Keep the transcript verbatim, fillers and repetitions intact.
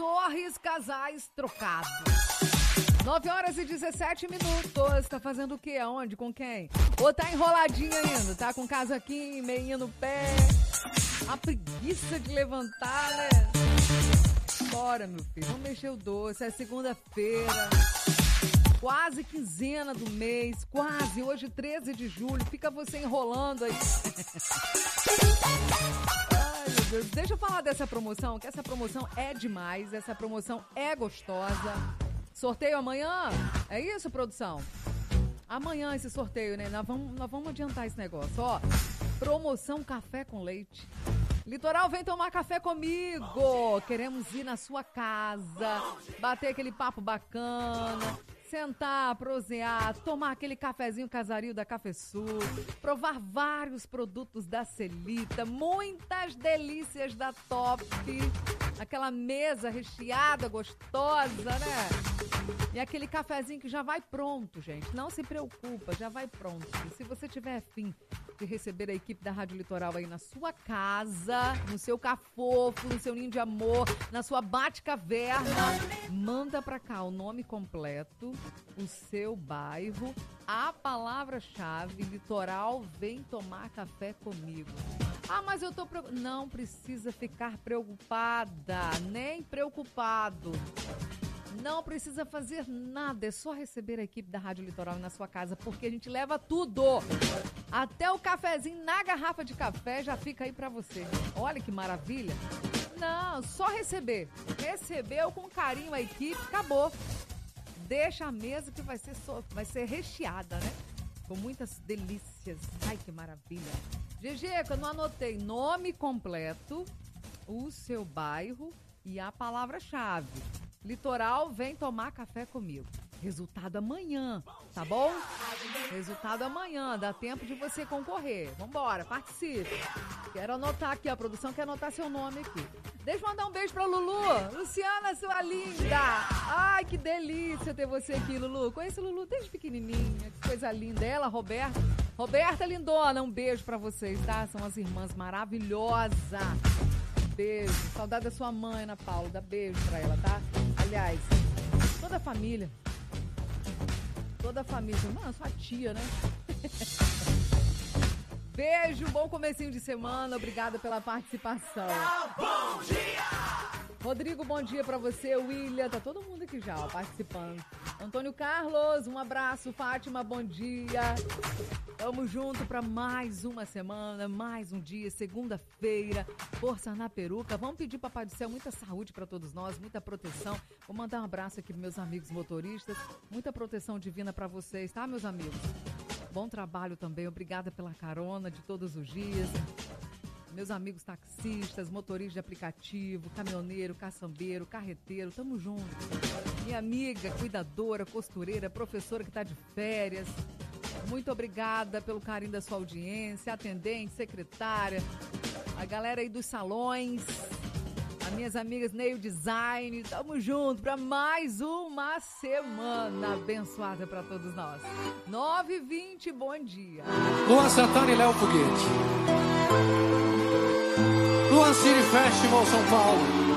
Torres Casais Trocados. nove horas e dezessete minutos. Tá fazendo o quê? Aonde? Com quem? Ou tá enroladinho ainda? Tá com casaquinho, meinha no pé? A preguiça de levantar, né? Bora, meu filho. Vamos mexer o doce. É segunda-feira. Quase quinzena do mês. Quase. Hoje, treze de julho. Fica você enrolando aí. Ai, meu Deus. Deixa eu falar dessa promoção, que essa promoção é demais. Essa promoção é gostosa. Sorteio amanhã? É isso, produção? Amanhã esse sorteio, né? Nós vamos, nós vamos adiantar esse negócio. Ó, promoção café com leite. Litoral, vem tomar café comigo. Queremos ir na sua casa, bater aquele papo bacana, sentar, prosear, tomar aquele cafezinho casario da Café Sul, provar vários produtos da Celita, muitas delícias da Top, aquela mesa recheada, gostosa, né? E aquele cafezinho que já vai pronto, gente. Não se preocupa, já vai pronto. E se você tiver afim de receber a equipe da Rádio Litoral aí na sua casa, no seu cafofo, no seu ninho de amor, na sua bate-caverna, manda pra cá o nome completo, o seu bairro, a palavra-chave, Litoral, vem tomar café comigo. Ah, mas eu tô preocupada. Não precisa ficar preocupada, nem preocupado. Não precisa fazer nada, é só receber a equipe da Rádio Litoral na sua casa, porque a gente leva tudo. Até o cafezinho na garrafa de café já fica aí pra você. Olha que maravilha. Não, só receber. Recebeu com carinho a equipe, acabou. Deixa a mesa que vai ser, so... vai ser recheada, né? Com muitas delícias. Ai, que maravilha. G G, que eu não anotei nome completo, o seu bairro e a palavra-chave. Litoral, vem tomar café comigo. Resultado amanhã, tá bom? Resultado amanhã, dá tempo de você concorrer. Vambora, participe. Quero anotar aqui, a produção quer anotar seu nome aqui. Deixa eu mandar um beijo pra Lulu. Luciana, sua linda. Ai, que delícia ter você aqui, Lulu. Conheço a Lulu desde pequenininha, que coisa linda. Ela, Roberta. Roberta lindona, um beijo pra vocês, tá? São as irmãs maravilhosas. Beijo. Saudade da sua mãe, Ana Paula. Dá beijo pra ela, tá? Aliás, toda a família. Toda a família. Mano, sua tia, né? Beijo, bom comecinho de semana. Obrigada pela participação. Bom dia! Rodrigo, bom dia pra você. William, tá todo mundo aqui já, ó, participando. Antônio Carlos, um abraço. Fátima, bom dia. Tamo junto pra mais uma semana, mais um dia, segunda-feira. Força na peruca. Vamos pedir, Papai do Céu, muita saúde pra todos nós, muita proteção. Vou mandar um abraço aqui pros meus amigos motoristas. Muita proteção divina pra vocês, tá, meus amigos? Bom trabalho também. Obrigada pela carona de todos os dias. Meus amigos taxistas, motoristas de aplicativo, caminhoneiro, caçambeiro, carreteiro, tamo junto. Minha amiga, cuidadora, costureira, professora que tá de férias, muito obrigada pelo carinho da sua audiência, atendente, secretária, a galera aí dos salões, as minhas amigas Nail Design, tamo junto para mais uma semana abençoada para todos nós. nove e vinte, bom dia. Luan Santana e Léo Foguete. Luan City Festival São Paulo.